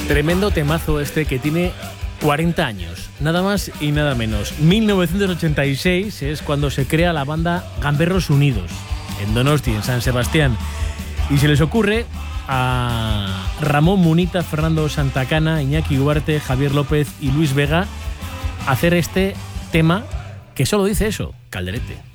Tremendo temazo este que tiene 40 años, nada más y nada menos. 1986 es cuando se crea la banda Gamberros Unidos, en Donosti, en San Sebastián. Y se les ocurre a Ramón Munita, Fernando Santacana, Iñaki Huarte, Javier López y Luis Vega hacer este tema que solo dice eso, Calderete.